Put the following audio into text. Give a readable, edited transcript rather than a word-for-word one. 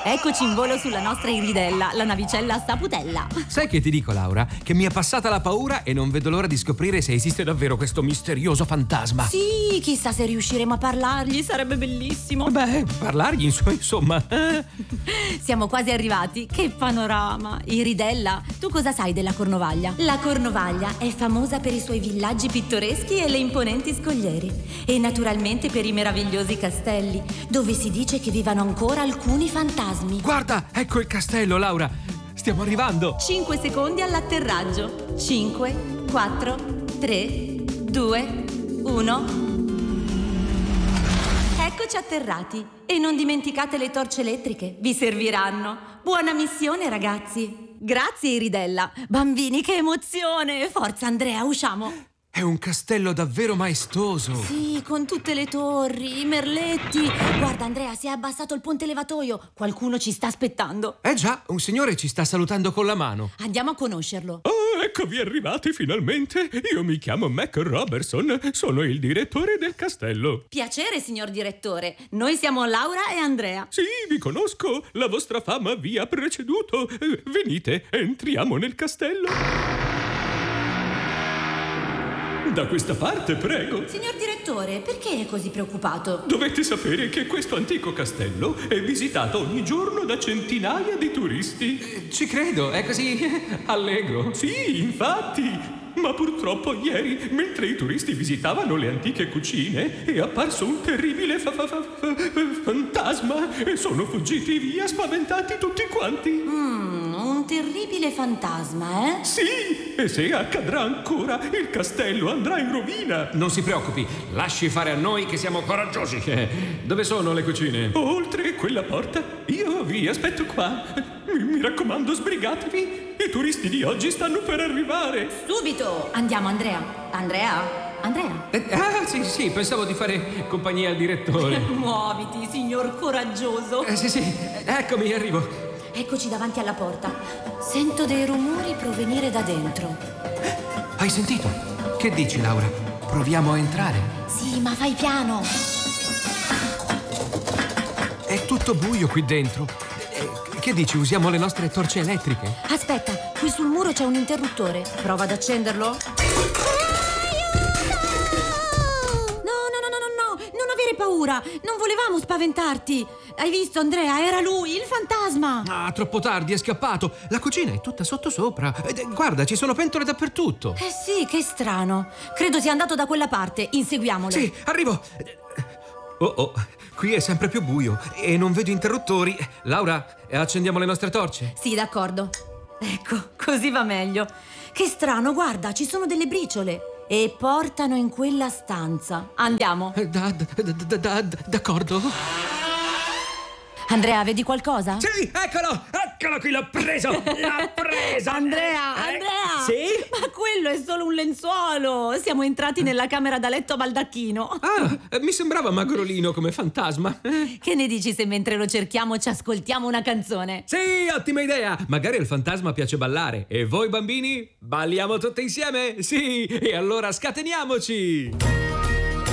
Eccoci in volo sulla nostra Iridella, la navicella a saputella. Sai che ti dico, Laura? Che mi è passata la paura e non vedo l'ora di scoprire se esiste davvero questo misterioso fantasma. Sì, chissà se riusciremo a parlargli, sarebbe bellissimo. Beh, parlargli insomma. Siamo quasi arrivati, che panorama. Iridella, tu cosa sai della Cornovaglia? La Cornovaglia è famosa per i suoi villaggi pittoreschi e le imponenti scogliere. E naturalmente per i meravigliosi castelli, dove si dice che vivano ancora alcuni fantasmi. Guarda, ecco il castello, Laura. Stiamo arrivando. 5 secondi all'atterraggio. 5, 4, 3, 2, 1. Eccoci atterrati. E non dimenticate le torce elettriche, vi serviranno. Buona missione, ragazzi. Grazie, Iridella. Bambini, che emozione. Forza, Andrea, usciamo. È un castello davvero maestoso. Sì, con tutte le torri, i merletti. Guarda, Andrea, si è abbassato il ponte levatoio. Qualcuno ci sta aspettando. Già, un signore ci sta salutando con la mano. Andiamo a conoscerlo. Oh, eccovi arrivati finalmente. Io mi chiamo Mac Robertson, sono il direttore del castello. Piacere, signor direttore. Noi siamo Laura e Andrea. Sì, vi conosco, la vostra fama vi ha preceduto. Venite, entriamo nel castello. Da questa parte, prego. Signor direttore, perché è così preoccupato? Dovete sapere che questo antico castello è visitato ogni giorno da centinaia di turisti. Ci credo, è così allegro. Sì, infatti. Ma purtroppo ieri, mentre i turisti visitavano le antiche cucine, è apparso un terribile fantasma e sono fuggiti via spaventati tutti quanti. Un terribile fantasma, eh? Sì, e se accadrà ancora, il castello andrà in rovina. Non si preoccupi, lasci fare a noi che siamo coraggiosi. Dove sono le cucine? Oltre quella porta, io vi aspetto qua. Mi raccomando, sbrigatevi. I turisti di oggi stanno per arrivare. Subito! Andiamo, Andrea. Andrea? Sì, pensavo di fare compagnia al direttore. Muoviti, signor coraggioso. Sì, eccomi, arrivo. Eccoci davanti alla porta. Sento dei rumori provenire da dentro. Hai sentito? Che dici, Laura? Proviamo a entrare. Sì, ma fai piano. È tutto buio qui dentro. Che dici, usiamo le nostre torce elettriche? Aspetta, qui sul muro c'è un interruttore. Prova ad accenderlo. No, non avere paura. Non volevamo spaventarti. Hai visto, Andrea? Era lui, il fantasma. Ah, troppo tardi, è scappato. La cucina è tutta sottosopra. Guarda, ci sono pentole dappertutto. Sì, che strano. Credo sia andato da quella parte. Inseguiamolo. Sì, arrivo. Oh, qui è sempre più buio e non vedo interruttori. Laura, accendiamo le nostre torce? Sì, d'accordo. Ecco, così va meglio. Che strano, guarda, ci sono delle briciole e portano in quella stanza. Andiamo. D'accordo. Andrea, vedi qualcosa? Sì, eccolo qui, l'ho preso. Andrea! Sì? Ma quello è solo un lenzuolo. Siamo entrati nella camera da letto a baldacchino. Mi sembrava magrolino come fantasma. Che ne dici se mentre lo cerchiamo ci ascoltiamo una canzone? Sì, ottima idea. Magari al fantasma piace ballare. E voi bambini? Balliamo tutti insieme? Sì, e allora scateniamoci.